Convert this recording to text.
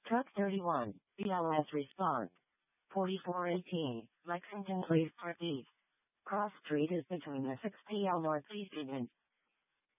Truck 31, BLS respond. 4418, Lexington please proceed. Cross Street is between the 6 PL Northeast and